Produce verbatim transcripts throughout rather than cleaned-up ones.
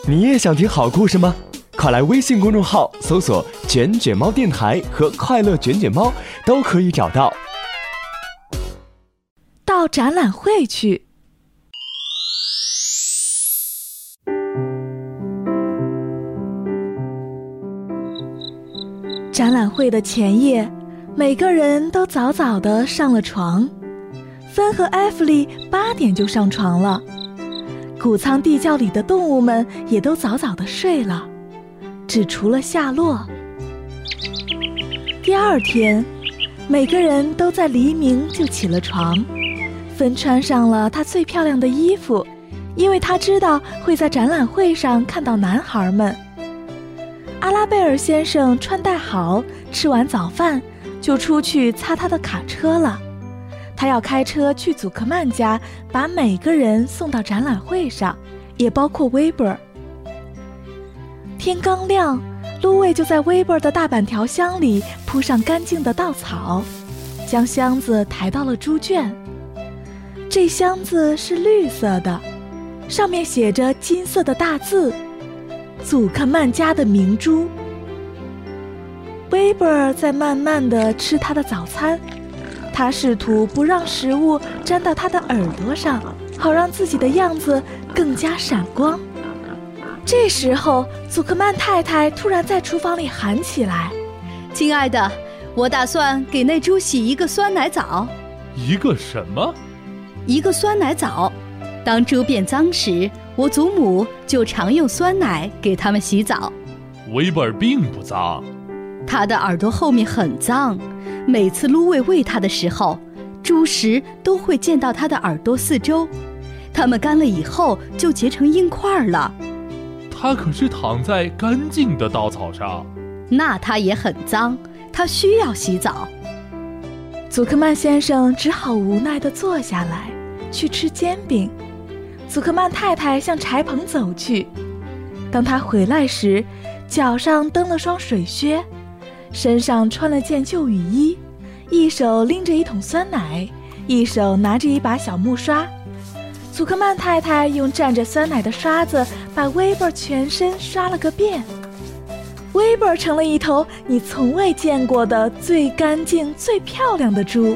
你也想听好故事吗？快来微信公众号搜索卷卷猫电台和快乐卷卷猫，都可以找到。 到展览会去。展览会的前夜，每个人都早早地上了床。芬和艾弗利八点就上床了，谷仓地窖里的动物们也都早早地睡了，只除了夏洛。第二天，每个人都在黎明就起了床。芬穿上了她最漂亮的衣服，因为她知道会在展览会上看到男孩们。阿拉贝尔先生穿戴好，吃完早饭就出去擦他的卡车了。他要开车去祖克曼家，把每个人送到展览会上，也包括威伯尔。天刚亮，芦苇就在威伯尔的大板条箱里铺上干净的稻草，将箱子抬到了猪圈。这箱子是绿色的，上面写着金色的大字：祖克曼家的明珠。威伯尔在慢慢地吃他的早餐，他试图不让食物沾到他的耳朵上，好让自己的样子更加闪光。这时候，祖克曼太太突然在厨房里喊起来：“ 亲爱的，我打算给那猪洗一个酸奶澡。” 一个什么？ 一个酸奶澡。当猪变脏时，我祖母就常用酸奶给它们洗澡。 威伯尔并不脏， 他的耳朵后面很脏，每次芦苇喂它的时候，猪食都会溅到它的耳朵四周，它们干了以后就结成硬块了。 它可是躺在干净的稻草上。 那它也很脏，它需要洗澡。 祖克曼先生只好无奈地坐下来，去吃煎饼。祖克曼太太向柴棚走去，当她回来时，脚上蹬了双水靴，身上穿了件旧雨衣，一手拎着一桶酸奶，一手拿着一把小木刷。祖克曼太太用蘸着酸奶的刷子把威伯尔全身刷了个遍。威伯尔成了一头你从未见过的最干净最漂亮的猪。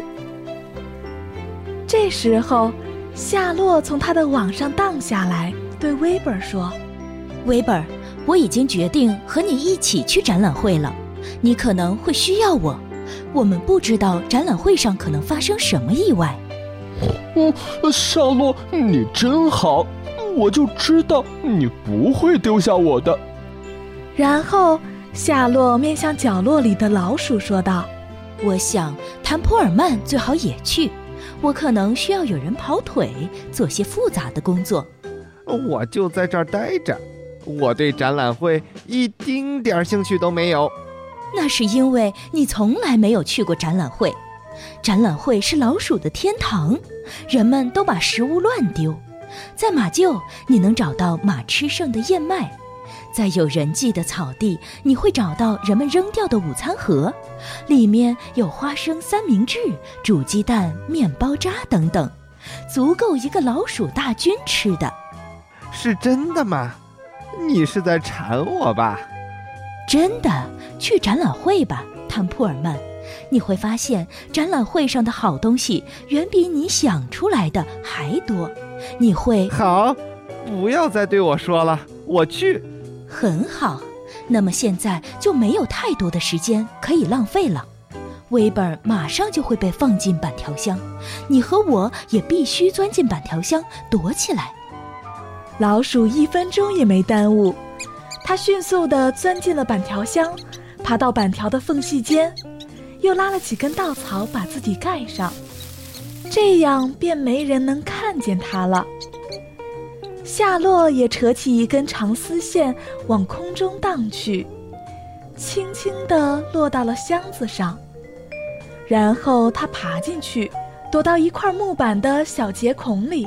这时候，夏洛从他的网上荡下来，对威伯尔说：“ 威伯尔，我已经决定和你一起去展览会了，你可能会需要我。我们不知道展览会上可能发生什么意外。” 嗯，夏洛，你真好，我就知道你不会丢下我的。 然后夏洛面向角落里的老鼠说道：“ 我想谭普尔曼最好也去，我可能需要有人跑腿，做些复杂的工作。” 我就在这儿待着，我对展览会一丁点兴趣都没有。 那是因为你从来没有去过展览会。展览会是老鼠的天堂，人们都把食物乱丢。在马厩，你能找到马吃剩的燕麦；在有人迹的草地，你会找到人们扔掉的午餐盒，里面有花生三明治、煮鸡蛋、面包渣等等，足够一个老鼠大军吃的。 是真的吗？你是在馋我吧？ 真的，去展览会吧，汤普尔曼。你会发现展览会上的好东西远比你想出来的还多。你会…… 好，不要再对我说了，我去。 很好，那么现在就没有太多的时间可以浪费了。威伯尔马上就会被放进板条箱，你和我也必须钻进板条箱躲起来。 老鼠一分钟也没耽误，它迅速地钻进了板条箱，爬到板条的缝隙间，又拉了几根稻草把自己盖上，这样便没人能看见它了。夏洛也扯起一根长丝线往空中荡去，轻轻地落到了箱子上，然后他爬进去，躲到一块木板的小节孔里。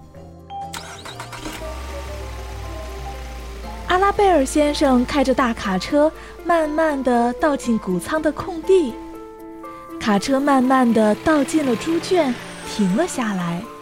阿拉贝尔先生开着大卡车慢慢地倒进谷仓的空地，卡车慢慢地倒进了猪圈，停了下来。